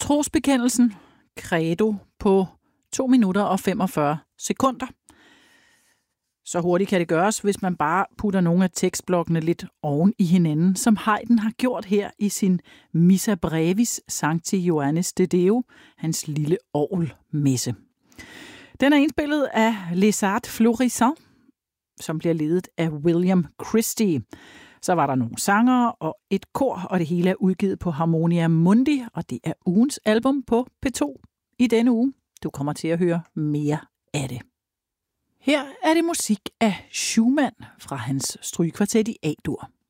Trosbekendelsen Credo på 2 minutter og 45 sekunder. Så hurtigt kan det gøres, hvis man bare putter nogle af tekstblokkene lidt oven i hinanden, som Haydn har gjort her i sin Missa Brevis Sancti Johannes de Deo, hans lille orgelmesse. Den er indspillet af Les Arts Florissants, som bliver ledet af William Christie. Så var der nogle sangere og et kor, og det hele er udgivet på Harmonia Mundi, og det er ugens album på P2 i denne uge. Du kommer til at høre mere af det. Her er det musik af Schumann fra hans strygekvartet i A-dur.